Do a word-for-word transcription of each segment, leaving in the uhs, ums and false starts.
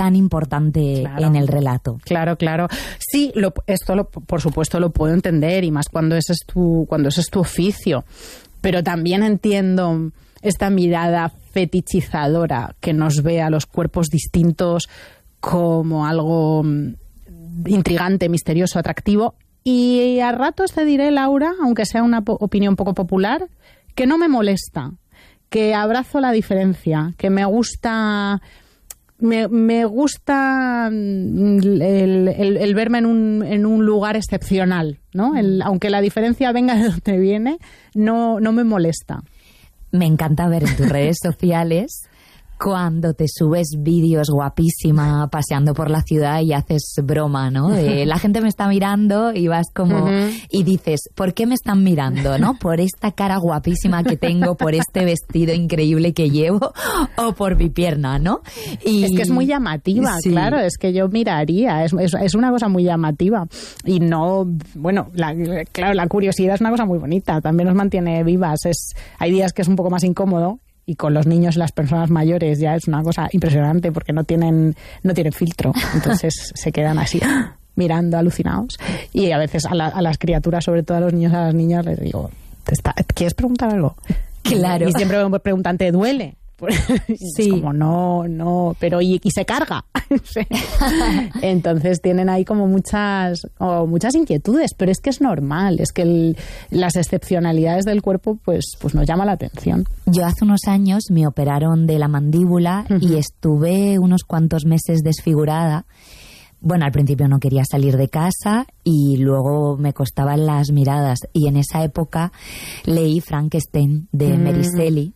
tan importante claro. en el relato. Claro, claro. Sí, lo, esto lo, por supuesto lo puedo entender, y más cuando ese es tu, cuando ese es tu oficio. Pero también entiendo esta mirada fetichizadora que nos ve a los cuerpos distintos como algo intrigante, misterioso, atractivo. Y a ratos te diré, Laura, aunque sea una po- opinión poco popular, que no me molesta, que abrazo la diferencia, que me gusta... Me, me gusta el, el, el verme en un, en un lugar excepcional, ¿no? El, aunque la diferencia venga de donde viene, no, no me molesta. Me encanta ver en tus redes sociales cuando te subes vídeos guapísima paseando por la ciudad y haces broma, ¿no? De, la gente me está mirando y vas como... Uh-huh. Y dices, ¿por qué me están mirando, no? ¿Por esta cara guapísima que tengo, por este vestido increíble que llevo o por mi pierna, no? Y... Es que es muy llamativa, sí. Claro, es que yo miraría, es, es, es una cosa muy llamativa. Y no... Bueno, la, claro, la curiosidad es una cosa muy bonita, también nos mantiene vivas. Es, hay días que es un poco más incómodo, y con los niños y las personas mayores ya es una cosa impresionante porque no tienen no tienen filtro, entonces se quedan así mirando alucinados. Y a veces a, la, a las criaturas, sobre todo a los niños y a las niñas, les digo, ¿te está, ¿quieres preguntar algo? Claro. Y siempre me preguntan, ¿te duele? Sí. Es como no, no, pero y, y se carga. Entonces tienen ahí como muchas, oh, muchas inquietudes, pero es que es normal, es que el, las excepcionalidades del cuerpo pues, pues nos llama la atención. Yo hace unos años me operaron de la mandíbula uh-huh. y estuve unos cuantos meses desfigurada. Bueno, al principio no quería salir de casa y luego me costaban las miradas, y en esa época leí Frankenstein de uh-huh. Mary Shelley.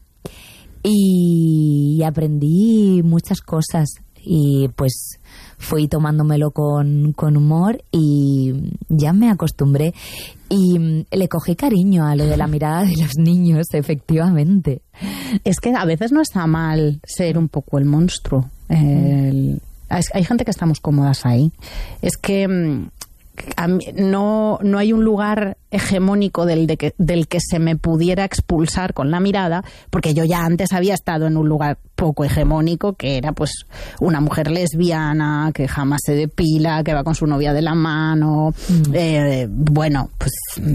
Y aprendí muchas cosas y pues fui tomándomelo con, con humor y ya me acostumbré. Y le cogí cariño a lo de la mirada de los niños, efectivamente. Es que a veces no está mal ser un poco el monstruo. El, hay gente que estamos cómodas ahí. Es que... A mí, no, no hay un lugar hegemónico del, de que, del que se me pudiera expulsar con la mirada, porque yo ya antes había estado en un lugar poco hegemónico, que era pues una mujer lesbiana, que jamás se depila, que va con su novia de la mano. Mm. Eh, bueno, pues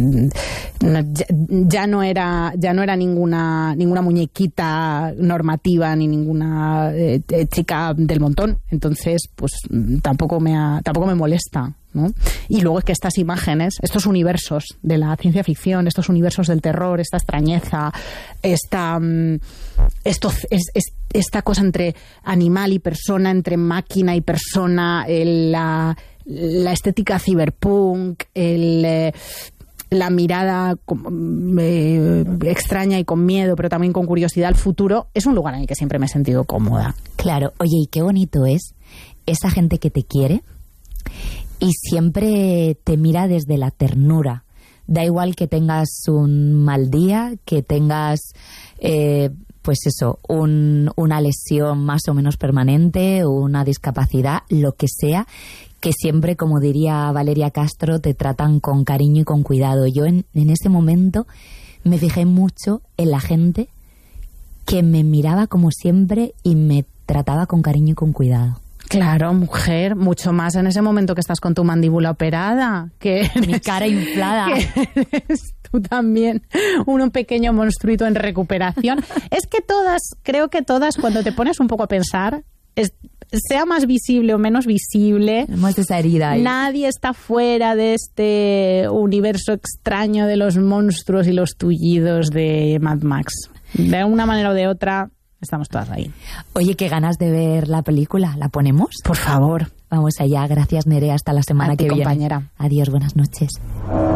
ya, ya no era ya no era ninguna ninguna muñequita normativa ni ninguna eh, chica del montón. Entonces, pues tampoco me ha, tampoco me molesta, ¿no? Y luego es que estas imágenes, estos universos de la ciencia ficción, estos universos del terror, esta extrañeza, esta, esto, es, es, esta cosa entre animal y persona, entre máquina y persona, el, la, la estética cyberpunk, el... Eh, la mirada eh, extraña y con miedo, pero también con curiosidad al futuro, es un lugar en el que siempre me he sentido cómoda. Claro, oye, y qué bonito es esa gente que te quiere y siempre te mira desde la ternura. Da igual que tengas un mal día, que tengas, eh, pues eso, un, una lesión más o menos permanente, una discapacidad, lo que sea, que siempre, como diría Valeria Castro, te tratan con cariño y con cuidado. Yo en, en ese momento me fijé mucho en la gente que me miraba como siempre y me trataba con cariño y con cuidado. Claro, mujer, mucho más en ese momento que estás con tu mandíbula operada, que eres, mi cara inflada. Que eres tú también un pequeño monstruito en recuperación. Es que todas, creo que todas, cuando te pones un poco a pensar, es, sea más visible o menos visible, más esa herida ahí. Nadie está fuera de este universo extraño de los monstruos y los tullidos de Mad Max. De una manera o de otra, estamos todas ahí. Oye, qué ganas de ver la película. ¿La ponemos? Por favor. Vamos allá. Gracias, Nerea. Hasta la semana a ti, que viene. compañera. Adiós, buenas noches.